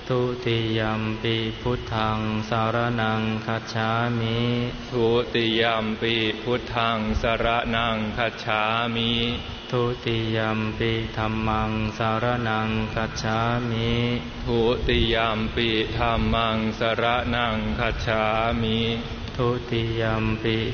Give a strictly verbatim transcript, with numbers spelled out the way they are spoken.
ทุติยัมปิพุทธังสรณังคัจฉามิทุติยัมปิพุทธังสรณังคัจฉามิทุติยัมปิธัมมังสรณังคัจฉามิทุติยัมปิธัมมังสรณังคัจฉามิทุติยัมปิ